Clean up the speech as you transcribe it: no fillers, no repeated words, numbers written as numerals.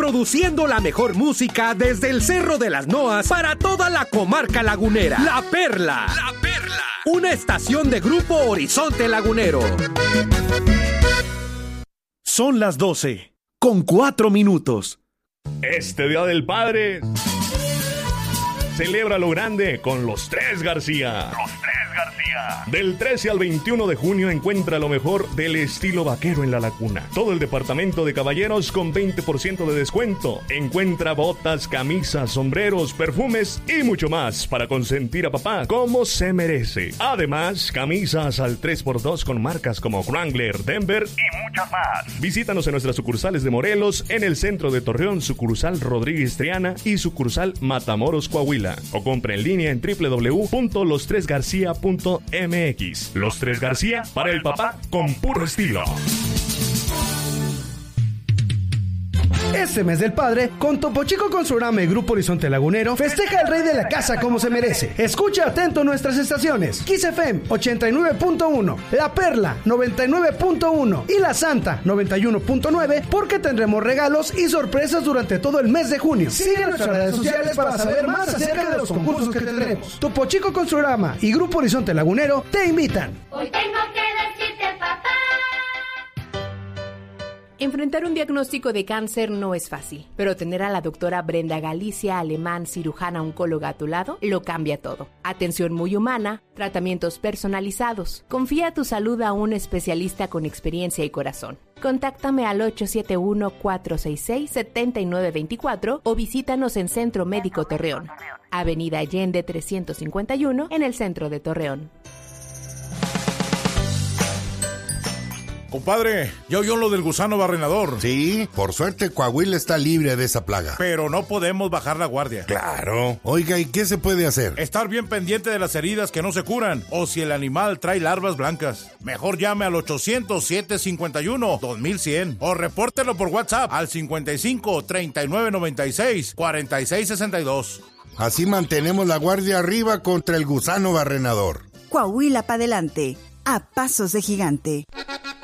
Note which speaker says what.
Speaker 1: produciendo la mejor música desde el Cerro de las Noas para toda la comarca lagunera. La Perla. La Perla. Una estación de Grupo Horizonte Lagunero.
Speaker 2: Son las 12, con 4 minutos.
Speaker 3: Este Día del Padre, celebra lo grande con los Tres García. Los Tres García. Del 13 al 21 de junio encuentra lo mejor del estilo vaquero en la Laguna. Todo el departamento de caballeros con 20% de descuento. Encuentra botas, camisas, sombreros, perfumes y mucho más para consentir a papá como se merece. Además, camisas al 3x2 con marcas como Wrangler, Denver y muchas más. Visítanos en nuestras sucursales de Morelos, en el centro de Torreón, sucursal Rodríguez Triana y sucursal Matamoros, Coahuila. O compra en línea en www.lostresgarcia.mx. Los Tres García, para el papá con puro estilo.
Speaker 4: Este mes del padre, con Topo Chico Consulrama y Grupo Horizonte Lagunero, festeja al rey de la casa como se merece. Escucha atento nuestras estaciones: Kiss FM 89.1, La Perla 99.1 y La Santa 91.9, porque tendremos regalos y sorpresas durante todo el mes de junio. Sigue nuestras redes sociales para saber más acerca de los concursos que tendremos. Topo Chico Consulrama y Grupo Horizonte Lagunero te invitan.
Speaker 5: Hoy tengo que decirte, papá.
Speaker 6: Enfrentar un diagnóstico de cáncer no es fácil, pero tener a la doctora Brenda Galicia Alemán, cirujana oncóloga a tu lado, lo cambia todo. Atención muy humana, tratamientos personalizados. Confía tu salud a un especialista con experiencia y corazón. Contáctame al 871-466-7924 o visítanos en Centro Médico Torreón, Avenida Allende 351, en el centro de Torreón.
Speaker 7: Compadre, ¿ya oyó lo del gusano barrenador?
Speaker 8: Sí, por suerte Coahuila está libre de esa plaga.
Speaker 7: Pero no podemos bajar la guardia.
Speaker 8: Claro. Oiga, ¿y qué se puede hacer?
Speaker 7: Estar bien pendiente de las heridas que no se curan, o si el animal trae larvas blancas. Mejor llame al 800-751-2100 o repórtelo por WhatsApp al 55-3996-4662.
Speaker 8: Así mantenemos la guardia arriba contra el gusano barrenador.
Speaker 9: Coahuila para adelante, a pasos de gigante.